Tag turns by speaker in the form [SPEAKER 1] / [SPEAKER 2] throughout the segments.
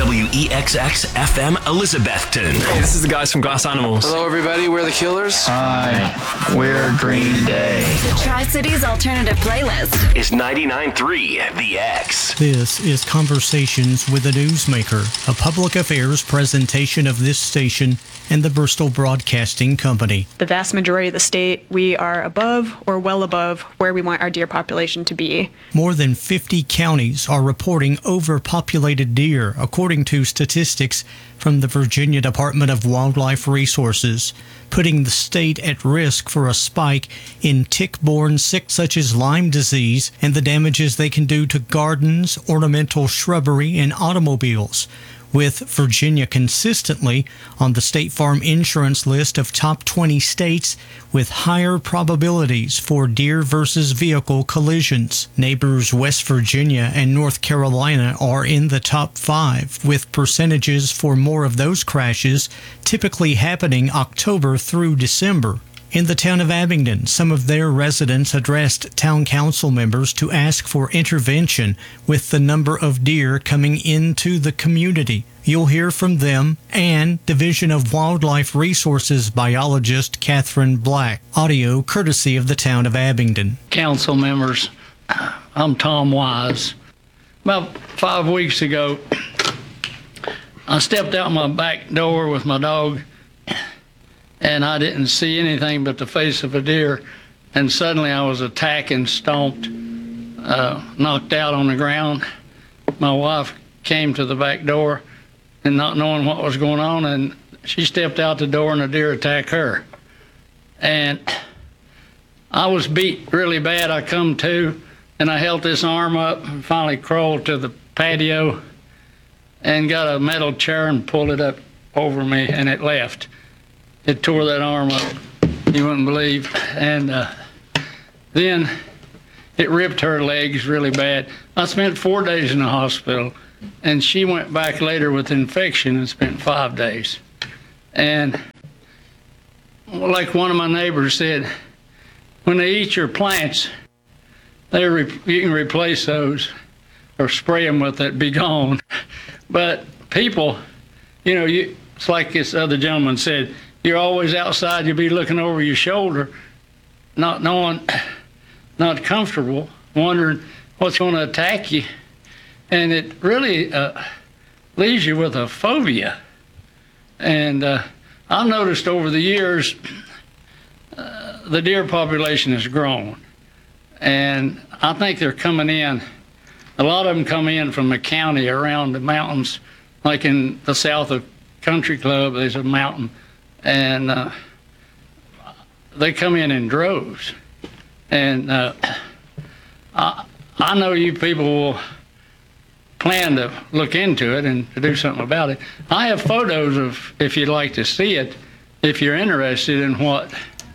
[SPEAKER 1] WEXX FM Elizabethton.
[SPEAKER 2] Hey, this is the guys from Glass Animals.
[SPEAKER 3] Hello, everybody. We're the Killers.
[SPEAKER 4] Hi, we're Green Day.
[SPEAKER 5] The Tri-Cities Alternative Playlist
[SPEAKER 1] Is 99.3 The X.
[SPEAKER 6] This is Conversations with a Newsmaker, a public affairs presentation of this station and the Bristol Broadcasting Company.
[SPEAKER 7] The vast majority of the state, we are above or well above where we want our deer population to be.
[SPEAKER 6] More than 50 counties are reporting overpopulated deer, according to statistics from the Virginia Department of Wildlife Resources, putting the state at risk for a spike in tick-borne sick such as Lyme disease and the damages they can do to gardens, ornamental shrubbery, and automobiles, with Virginia consistently on the State Farm Insurance list of top 20 states with higher probabilities for deer versus vehicle collisions. Neighbors West Virginia and North Carolina are in the top 5, with percentages for more of those crashes typically happening October through December. In the town of Abingdon, some of their residents addressed town council members to ask for intervention with the number of deer coming into the community. You'll hear from them and Division of Wildlife Resources biologist Catherine Black. Audio courtesy of the town of Abingdon.
[SPEAKER 8] Council members, I'm Tom Wise. About 5 weeks ago, I stepped out my back door with my dog, and I didn't see anything but the face of a deer, and suddenly I was attacked and stomped, knocked out on the ground. My wife came to the back door and not knowing what was going on, and she stepped out the door and a deer attacked her. And I was beat really bad. I come to, and I held this arm up and finally crawled to the patio and got a metal chair and pulled it up over me, and it left. It tore that arm up, you wouldn't believe. And then it ripped her legs really bad. I spent 4 days in the hospital, and she went back later with infection and spent 5 days. And like one of my neighbors said, when they eat your plants, you can replace those or spray them with it, be gone. But people, it's like this other gentleman said, you're always outside, you'll be looking over your shoulder, not knowing, not comfortable, wondering what's going to attack you. And it really leaves you with a phobia. And I've noticed over the years, the deer population has grown. And I think they're coming in, a lot of them come in from the county around the mountains, like in the south of Country Club, there's a mountain. And they come in droves. And I know you people will plan to look into it and to do something about it. I have photos of, if you'd like to see it, if you're interested in what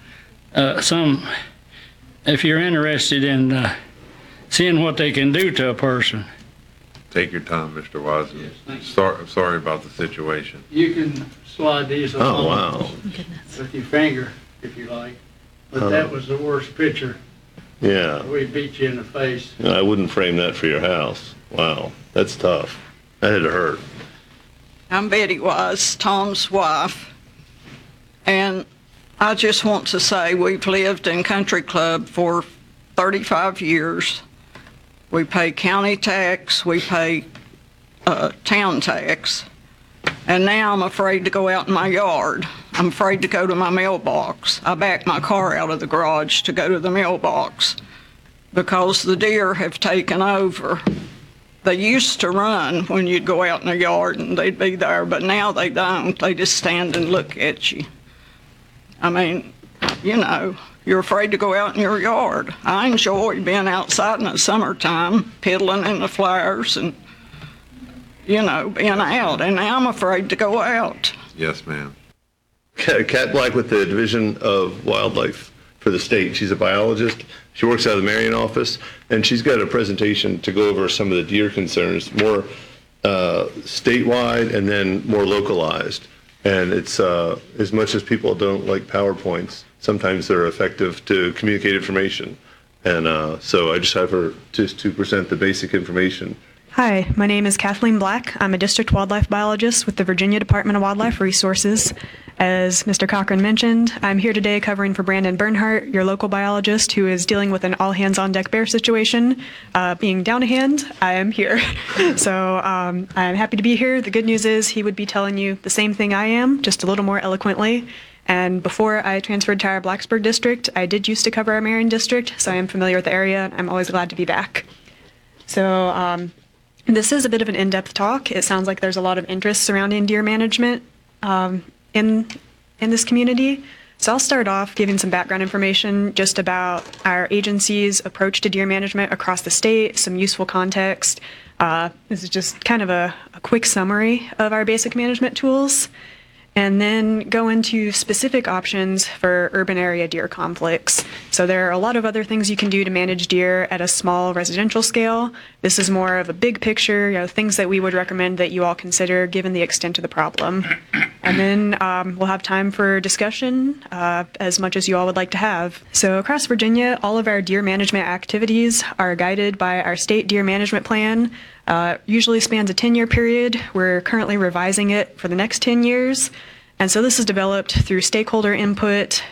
[SPEAKER 8] if you're interested in seeing what they can do to a person.
[SPEAKER 9] Take your time, Mr. Wise.
[SPEAKER 8] Yes,
[SPEAKER 9] sorry about the situation.
[SPEAKER 8] You can slide these along
[SPEAKER 10] wow.
[SPEAKER 8] with your finger, if you like. But that was the worst picture.
[SPEAKER 10] Yeah.
[SPEAKER 8] We beat you in the face.
[SPEAKER 10] I wouldn't frame that for your house. Wow, that's tough. That had to hurt.
[SPEAKER 11] I'm Betty Wise, Tom's wife, and I just want to say we've lived in Country Club for 35 years. We pay county tax, we pay town tax, and now I'm afraid to go out in my yard. I'm afraid to go to my mailbox. I back my car out of the garage to go to the mailbox because the deer have taken over. They used to run when you'd go out in the yard and they'd be there, but now they don't. They just stand and look at you. I mean, you're afraid to go out in your yard. I enjoy being outside in the summertime, piddling in the flowers and, being out. And now I'm afraid to go out.
[SPEAKER 9] Yes, ma'am.
[SPEAKER 10] Cat Black with the Division of Wildlife for the state. She's a biologist. She works out of the Marion office, and she's got a presentation to go over some of the deer concerns, more statewide and then more localized. And it's as much as people don't like PowerPoints, sometimes they're effective to communicate information. And so I just have her to present the basic information
[SPEAKER 7] Hi, my name is Kathleen Black. I'm a district wildlife biologist with the Virginia Department of Wildlife Resources. As Mr. Cochran mentioned, I'm here today covering for Brandon Bernhardt, your local biologist who is dealing with an all-hands-on-deck bear situation. Being down a hand, I am here. So I'm happy to be here. The good news is he would be telling you the same thing I am, just a little more eloquently. And before I transferred to our Blacksburg district, I did used to cover our Marion district, so I am familiar with the area. I'm always glad to be back. So this is a bit of an in-depth talk. It sounds like there's a lot of interest surrounding deer management in this community. So I'll start off giving some background information just about our agency's approach to deer management across the state, some useful context. This is just kind of a quick summary of our basic management tools, and then go into specific options for urban area deer conflicts. So there are a lot of other things you can do to manage deer at a small residential scale. This is more of a big picture, things that we would recommend that you all consider given the extent of the problem. And then we'll have time for discussion, as much as you all would like to have. So across Virginia, all of our deer management activities are guided by our state deer management plan. Usually spans a 10-year period. We're currently revising it for the next 10 years. And so this is developed through stakeholder input,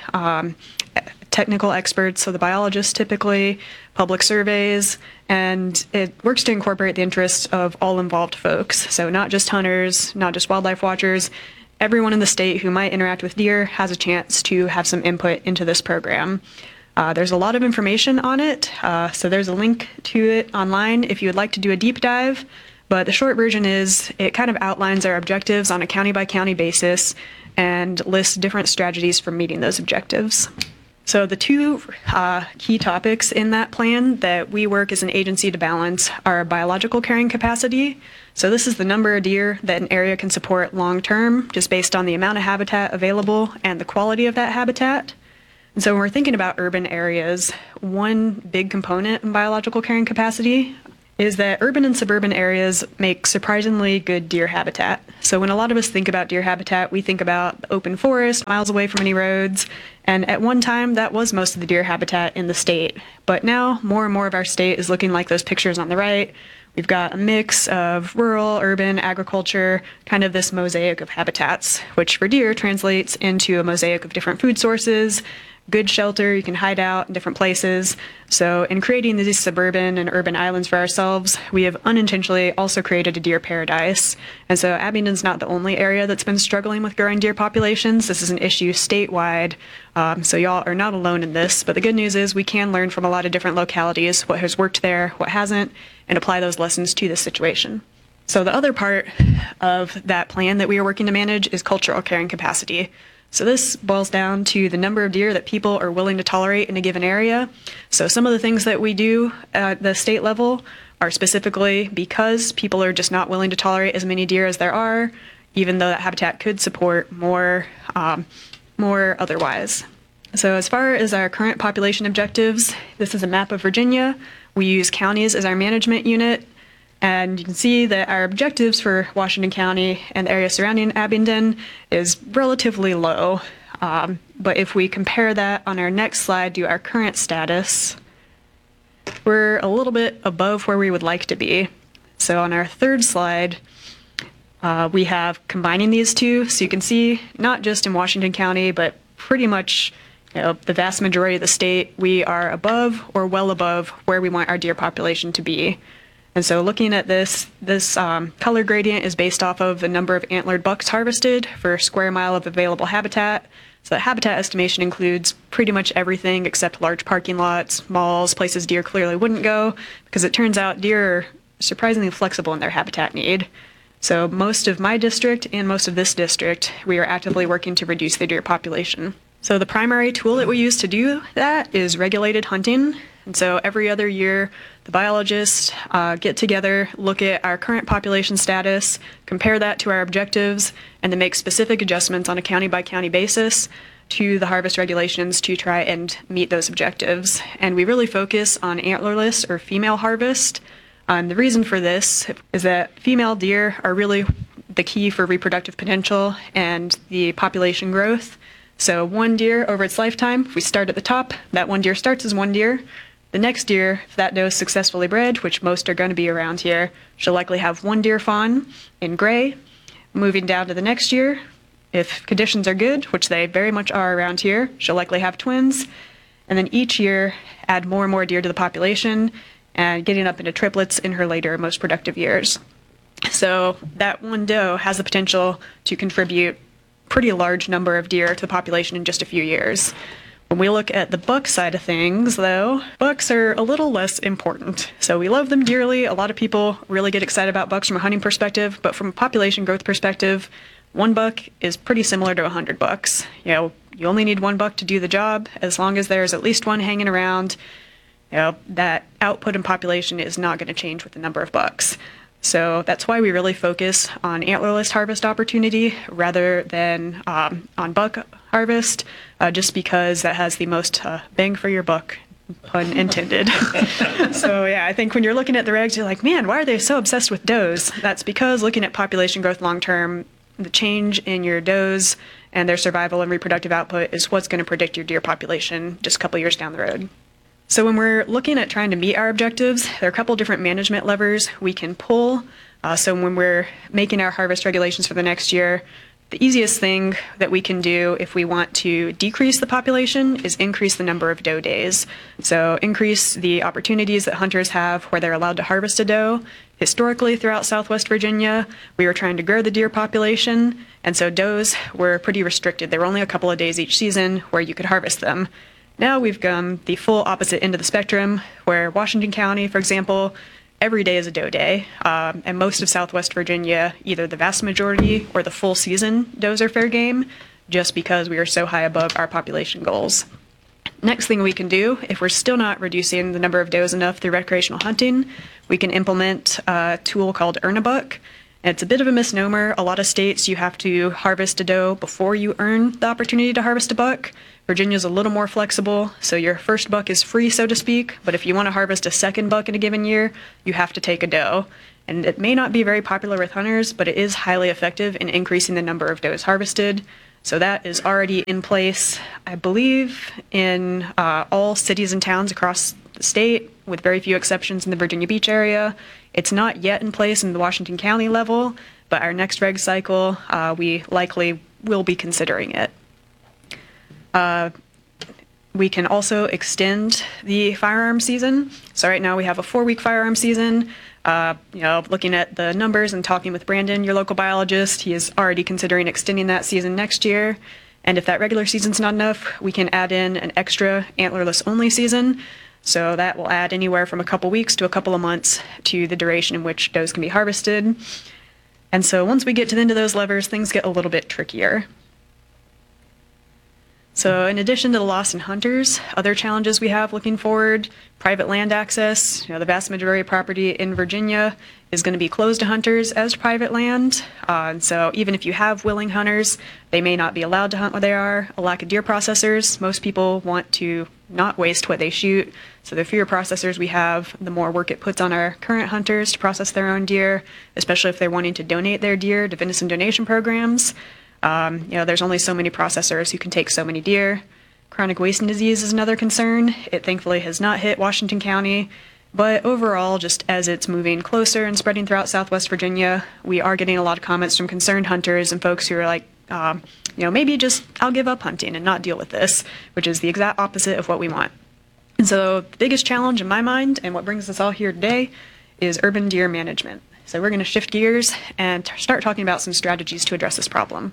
[SPEAKER 7] technical experts, so the biologists typically, public surveys, and it works to incorporate the interests of all involved folks. So not just hunters, not just wildlife watchers, everyone in the state who might interact with deer has a chance to have some input into this program. There's a lot of information on it, so there's a link to it online if you would like to do a deep dive. But the short version is it kind of outlines our objectives on a county-by-county basis and lists different strategies for meeting those objectives. So the two key topics in that plan that we work as an agency to balance are biological carrying capacity. So this is the number of deer that an area can support long-term, just based on the amount of habitat available and the quality of that habitat. And so when we're thinking about urban areas, one big component in biological carrying capacity is that urban and suburban areas make surprisingly good deer habitat. So when a lot of us think about deer habitat, we think about open forest, miles away from any roads, and at one time that was most of the deer habitat in the state. But now more and more of our state is looking like those pictures on the right. We've got a mix of rural, urban, agriculture, kind of this mosaic of habitats, which for deer translates into a mosaic of different food sources, good shelter, you can hide out in different places. So in creating these suburban and urban islands for ourselves, we have unintentionally also created a deer paradise. And so Abingdon's not the only area that's been struggling with growing deer populations. This is an issue statewide. So y'all are not alone in this, but the good news is we can learn from a lot of different localities what has worked there, what hasn't, and apply those lessons to this situation. So the other part of that plan that we are working to manage is cultural carrying capacity. So this boils down to the number of deer that people are willing to tolerate in a given area. So some of the things that we do at the state level are specifically because people are just not willing to tolerate as many deer as there are, even though that habitat could support more otherwise. So as far as our current population objectives, this is a map of Virginia. We use counties as our management unit. And you can see that our objectives for Washington County and the area surrounding Abingdon is relatively low. But if we compare that on our next slide to our current status, we're a little bit above where we would like to be. So on our third slide, we have combining these two. So you can see not just in Washington County, but pretty much the vast majority of the state, we are above or well above where we want our deer population to be. And so looking at this color gradient is based off of the number of antlered bucks harvested for a square mile of available habitat. So that habitat estimation includes pretty much everything except large parking lots, malls, places deer clearly wouldn't go, because it turns out deer are surprisingly flexible in their habitat need. So most of my district and most of this district, we are actively working to reduce the deer population. So the primary tool that we use to do that is regulated hunting. And so every other year, the biologists get together, look at our current population status, compare that to our objectives, and then make specific adjustments on a county-by-county basis to the harvest regulations to try and meet those objectives. And we really focus on antlerless or female harvest. The reason for this is that female deer are really the key for reproductive potential and the population growth. So one deer over its lifetime, if we start at the top, that one deer starts as one deer. The next year, if that doe is successfully bred, which most are going to be around here, she'll likely have one deer fawn in gray. Moving down to the next year, if conditions are good, which they very much are around here, she'll likely have twins. And then each year, add more and more deer to the population, and getting up into triplets in her later, most productive years. So that one doe has the potential to contribute pretty large number of deer to the population in just a few years. When we look at the buck side of things, though, bucks are a little less important. So we love them dearly. A lot of people really get excited about bucks from a hunting perspective, but from a population growth perspective, one buck is pretty similar to 100 bucks. You know, you only need one buck to do the job. As long as there's at least one hanging around, you know, that output in population is not going to change with the number of bucks. So that's why we really focus on antlerless harvest opportunity rather than on buck harvest, just because that has the most bang for your buck, pun intended. So yeah, I think when you're looking at the regs, you're like, man, why are they so obsessed with does? That's because looking at population growth long term, the change in your does and their survival and reproductive output is what's going to predict your deer population just a couple years down the road. So when we're looking at trying to meet our objectives, there are a couple different management levers we can pull. So when we're making our harvest regulations for the next year, the easiest thing that we can do if we want to decrease the population is increase the number of doe days. So increase the opportunities that hunters have where they're allowed to harvest a doe. Historically, throughout Southwest Virginia, we were trying to grow the deer population, and so does were pretty restricted. There were only a couple of days each season where you could harvest them. Now we've gone the full opposite end of the spectrum, where Washington County, for example, every day is a doe day, and most of Southwest Virginia, either the vast majority or the full season does are fair game, just because we are so high above our population goals. Next thing we can do, if we're still not reducing the number of does enough through recreational hunting, we can implement a tool called Earn a Buck. It's a bit of a misnomer. A lot of states you have to harvest a doe before you earn the opportunity to harvest a buck. Virginia's a little more flexible, so your first buck is free, so to speak, but if you want to harvest a second buck in a given year, you have to take a doe. And it may not be very popular with hunters, but it is highly effective in increasing the number of does harvested. So that is already in place, I believe, in all cities and towns across the state, with very few exceptions in the Virginia Beach area. It's not yet in place in the Washington County level, but our next reg cycle, we likely will be considering it. We can also extend the firearm season. So right now we have a 4-week firearm season. Looking at the numbers and talking with Brandon, your local biologist, he is already considering extending that season next year. And if that regular season's not enough, we can add in an extra antlerless only season. So that will add anywhere from a couple weeks to a couple of months to the duration in which does can be harvested. And so once we get to the end of those levers, things get a little bit trickier. So in addition to the loss in hunters, other challenges we have looking forward, private land access. The vast majority of property in Virginia is going to be closed to hunters as private land. And so even if you have willing hunters, they may not be allowed to hunt where they are. A lack of deer processors. Most people want to not waste what they shoot. So the fewer processors we have, the more work it puts on our current hunters to process their own deer, especially if they're wanting to donate their deer to venison donation programs. There's only so many processors who can take so many deer. Chronic wasting disease is another concern. It thankfully has not hit Washington County, but overall, just as it's moving closer and spreading throughout Southwest Virginia, we are getting a lot of comments from concerned hunters and folks who are like, maybe just I'll give up hunting and not deal with this, which is the exact opposite of what we want. And so the biggest challenge in my mind, and what brings us all here today, is urban deer management. So we're going to shift gears and start talking about some strategies to address this problem.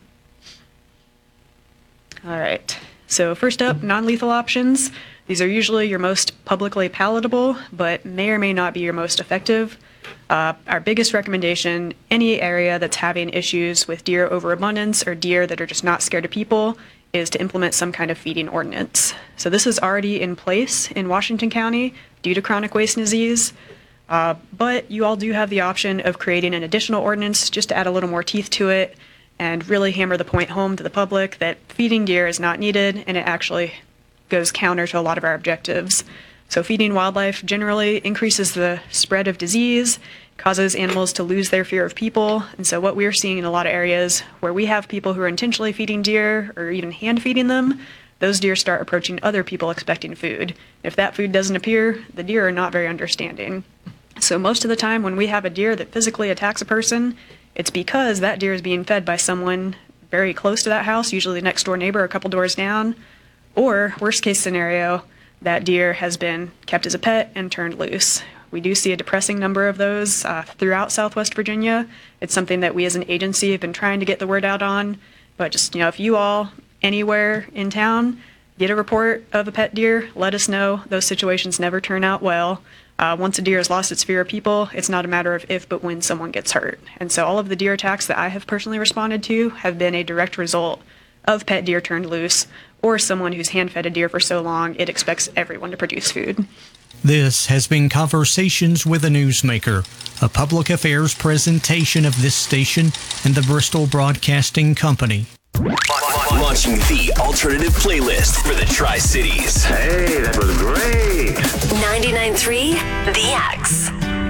[SPEAKER 7] All right, so first up, non-lethal options. These are usually your most publicly palatable, but may or may not be your most effective. Our biggest recommendation, any area that's having issues with deer overabundance or deer that are just not scared of people, is to implement some kind of feeding ordinance. So this is already in place in Washington County due to chronic wasting disease, but you all do have the option of creating an additional ordinance just to add a little more teeth to it and really hammer the point home to the public that feeding deer is not needed, and it actually goes counter to a lot of our objectives. So feeding wildlife generally increases the spread of disease, causes animals to lose their fear of people, and so what we're seeing in a lot of areas where we have people who are intentionally feeding deer or even hand feeding them, those deer start approaching other people expecting food. If that food doesn't appear, the deer are not very understanding. So most of the time when we have a deer that physically attacks a person, it's because that deer is being fed by someone very close to that house, usually the next door neighbor a couple doors down, or worst case scenario, that deer has been kept as a pet and turned loose. We do see a depressing number of those throughout Southwest Virginia. It's something that we as an agency have been trying to get the word out on, but just, if you all anywhere in town get a report of a pet deer, let us know. Those situations never turn out well. Once a deer has lost its fear of people, it's not a matter of if, but when someone gets hurt. And so all of the deer attacks that I have personally responded to have been a direct result of pet deer turned loose, or someone who's hand-fed a deer for so long it expects everyone to produce food.
[SPEAKER 6] This has been Conversations with a Newsmaker, a public affairs presentation of this station and the Bristol Broadcasting Company.
[SPEAKER 1] Launching the alternative playlist for the Tri-Cities.
[SPEAKER 4] Hey, that was great.
[SPEAKER 5] 99.3 The X.